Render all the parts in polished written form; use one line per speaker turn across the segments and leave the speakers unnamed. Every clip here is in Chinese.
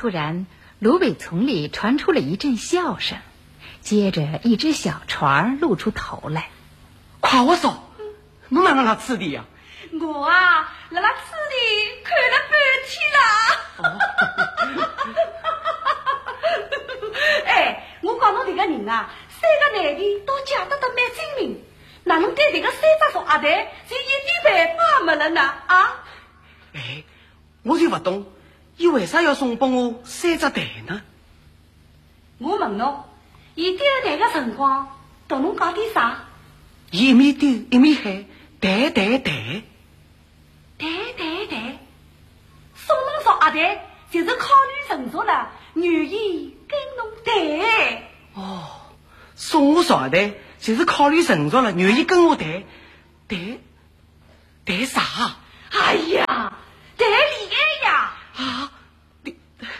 突然，芦苇丛里传出了一阵笑声，接着一只小船露出头来。
快我说，侬哪能来吃的呀？
我啊，辣辣此地看了半天了。哎，我讲侬这个人啊，三个男的都嫁得蛮精明，哪能对这个三只傻蛋就一点办法没了呢？啊？
哎，我就不懂，伊为啥要送拨我三只蛋呢？
我问侬，伊丢蛋个辰光，同侬讲点啥？
伊一面丢一面喊蛋蛋蛋。
蛋蛋蛋，送侬傻蛋，就是考虑成熟了，愿意跟侬谈。
哦，送我傻蛋，就是考虑成熟了，愿意跟我谈。谈啥？
哎呀，谈恋爱呀！
啊，你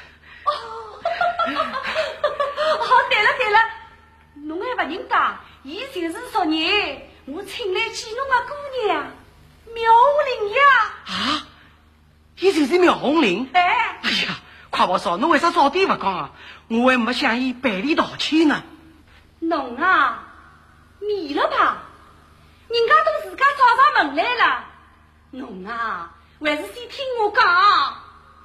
哦，对了，侬还不认得，伊就是昨日我请来见侬个姑娘苗红玲呀！
啊，伊就是苗红玲。
哎
呀，快我说，侬为啥早点不讲啊？我还没向伊赔礼道歉呢。
侬啊，迷了吧？人家都自家找上门来了，侬啊，还是先听我讲。